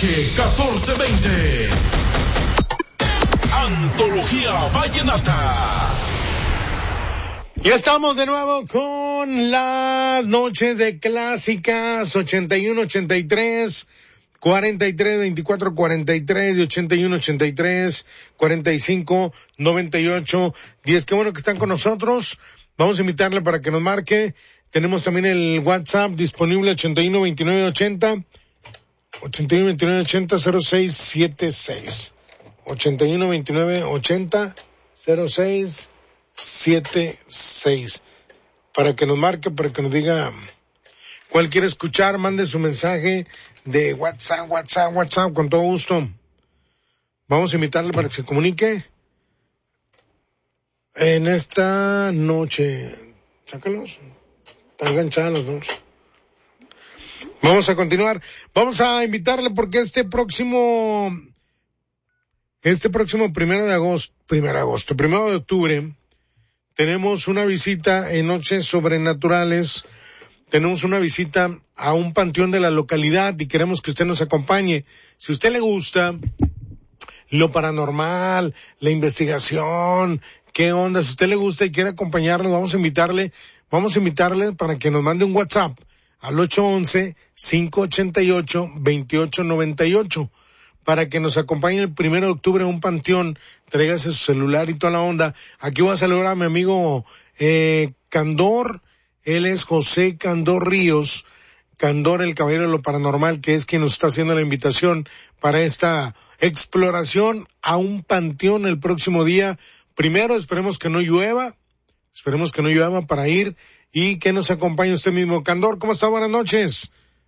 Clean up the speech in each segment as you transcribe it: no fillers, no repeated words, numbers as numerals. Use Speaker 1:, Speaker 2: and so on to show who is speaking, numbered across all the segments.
Speaker 1: 1420. Antología Vallenata.
Speaker 2: Ya estamos de nuevo con las noches de clásicas 81-83, 43-24-43 y 81-83, 45-98-10. Qué bueno que están con nosotros. Vamos a invitarle para que nos marque. Tenemos también el WhatsApp disponible 81-29-80, 81-29-80-0676. 81-29-80-0676. Para que nos marque, para que nos diga cuál quiere escuchar, mande su mensaje de WhatsApp, con todo gusto. Vamos a invitarle para que se comunique en esta noche. Sácalos. Están enganchados, ¿no? Vamos a continuar. Vamos a invitarle porque este próximo 1 de octubre, tenemos una visita en Noches Sobrenaturales. Tenemos una visita a un panteón de la localidad y queremos que usted nos acompañe. Si a usted le gusta lo paranormal, la investigación, qué onda, si a usted le gusta y quiere acompañarnos, vamos a invitarle para que nos mande un WhatsApp al 811-588-2898 para que nos acompañe el 1 de octubre a un panteón. Tráigase su celular y toda la onda. Aquí voy a saludar a mi amigo Candor. Él es José Candor Ríos, Candor, el caballero de lo paranormal, que es quien nos está haciendo la invitación para esta exploración a un panteón el próximo día. Primero, esperemos que no llueva para ir y que nos acompañe usted mismo. Candor, ¿cómo está? Buenas noches.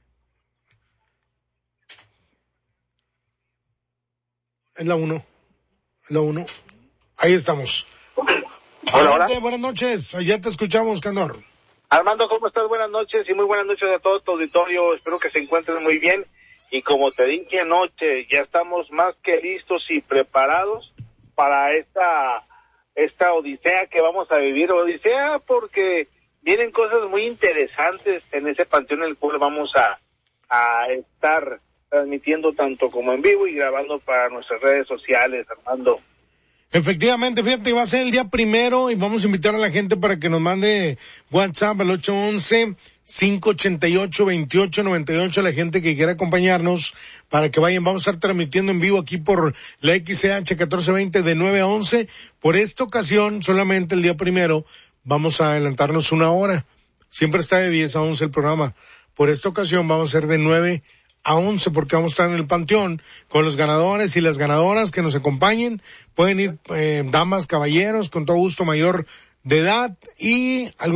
Speaker 2: Es la 1. Ahí estamos.
Speaker 3: Hola.
Speaker 2: Buenas noches. Ya te escuchamos, Candor.
Speaker 3: Armando, ¿cómo estás? Buenas noches y muy buenas noches a todo tu auditorio. Espero que se encuentren muy bien. Y como te dije anoche, ya estamos más que listos y preparados para esta odisea que vamos a vivir. Odisea porque vienen cosas muy interesantes en ese panteón en el cual vamos a estar transmitiendo tanto como en vivo y grabando para nuestras redes sociales, Armando.
Speaker 2: Efectivamente, fíjate, va a ser el día 1 y vamos a invitar a la gente para que nos mande WhatsApp al 811-588-2898 a la gente que quiera acompañarnos para que vayan. Vamos a estar transmitiendo en vivo aquí por la XCH 1420 de 9 a 11. Por esta ocasión, solamente el día 1, vamos a adelantarnos 1 hora. Siempre está de 10 a 11 el programa. Por esta ocasión vamos a ser de 9 a 11 porque vamos a estar en el panteón con los ganadores y las ganadoras que nos acompañen. Pueden ir damas, caballeros, con todo gusto, mayor de edad y